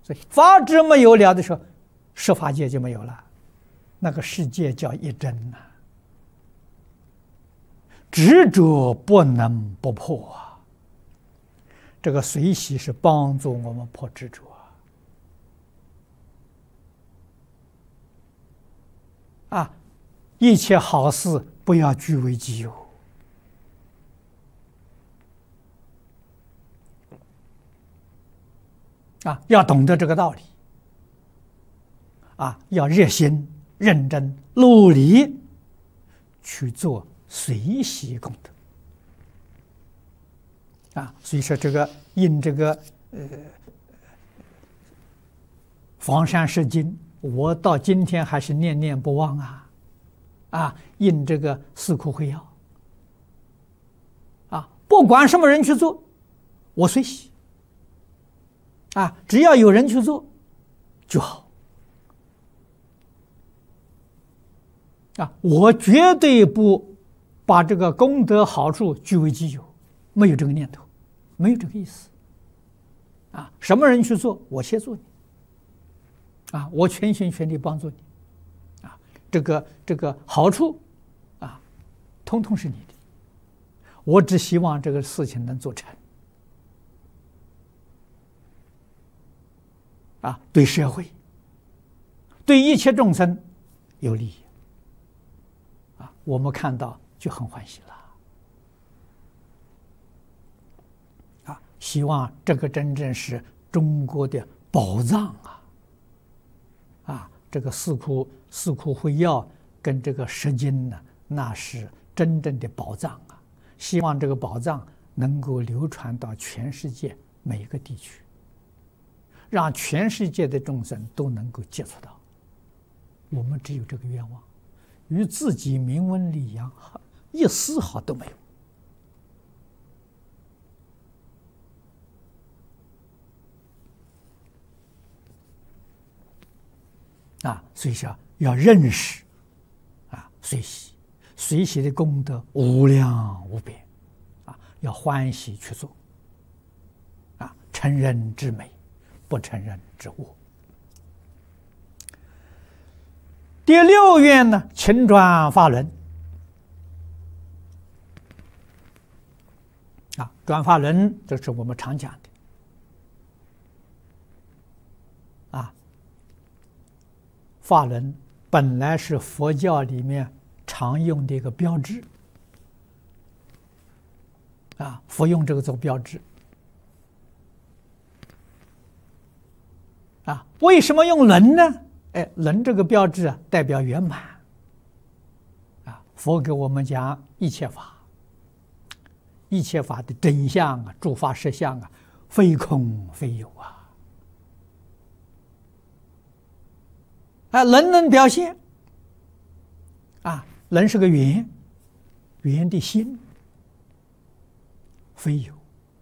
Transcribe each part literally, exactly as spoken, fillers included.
所以法执没有了的时候，十法界就没有了，那个世界叫一真呐、啊。执着不能不破啊！这个随喜是帮助我们破执着啊！啊，一切好事不要据为己有啊，要懂得这个道理啊，要热心、认真、努力去做随喜功德啊，所以说这个印这个呃房山石经，我到今天还是念念不忘啊啊！印这个四库会要啊，不管什么人去做，我随喜啊，只要有人去做就好啊，我绝对不把这个功德好处据为己有，没有这个念头，没有这个意思啊！什么人去做，我协助你啊，我全心全力帮助你啊！这个这个好处啊，通通是你的。我只希望这个事情能做成啊，对社会、对一切众生有利益啊！我们看到就很欢喜了啊！希望这个真正是中国的宝藏啊！啊，这个四库四库会要跟这个释经呢，那是真正的宝藏啊！希望这个宝藏能够流传到全世界每一个地区，让全世界的众生都能够接触到。我们只有这个愿望，与自己名闻利养一丝毫都没有。啊，所以说要认识啊，随喜，随喜的功德无量无边，啊，要欢喜去做，啊，成人之美，不成人之恶。第六愿呢，勤转法轮，啊，转法轮这是我们常讲的。法轮本来是佛教里面常用的一个标志，啊，佛用这个做标志，啊，为什么用轮呢？哎，轮这个标志啊，代表圆满，啊，佛给我们讲一切法，一切法的真相啊，诸法实相啊，非空非有啊。啊，人能表现啊，人是个圆，圆的心，非有。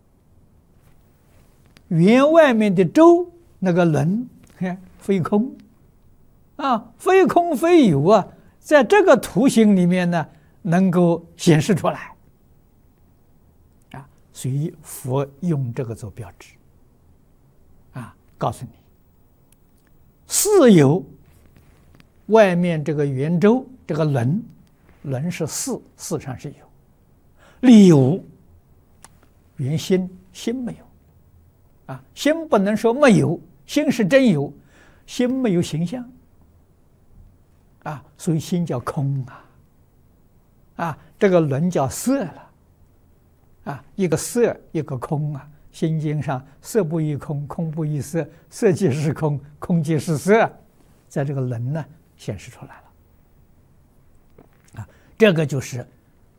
圆外面的周那个人，看非空啊，非空非有啊，在这个图形里面呢，能够显示出来啊，所以佛用这个做标志啊，告诉你，四有。外面这个圆周，这个轮，轮是四，四上是有。理无，圆心，心没有，啊，心不能说没有，心是真有，心没有形象，啊，所以心叫空啊，啊，这个轮叫色了，啊，一个色，一个空啊，《心经》上色不异空，空不异色，色即是空，空即是色，在这个轮呢。显示出来了，啊，这个就是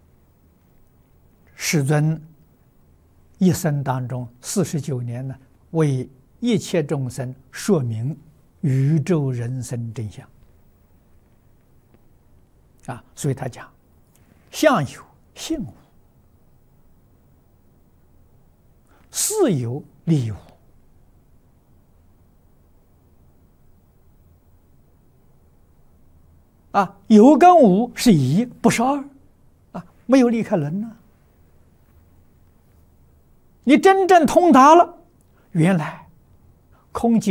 世尊一生当中四十九年呢，为一切众生说明宇宙人生真相，啊，所以他讲相有性无，事有理无。啊，有跟无是一，不是二，啊，没有离开轮呢。你真正通达了，原来空即